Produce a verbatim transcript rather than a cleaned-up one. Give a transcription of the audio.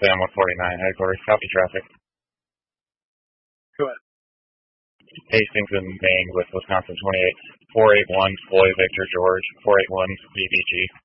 Sam one forty-nine, headquarters, copy traffic. Go ahead. Hastings in Maine with Wisconsin twenty-eight, four eight one, Floyd Victor George, four eight one B B G.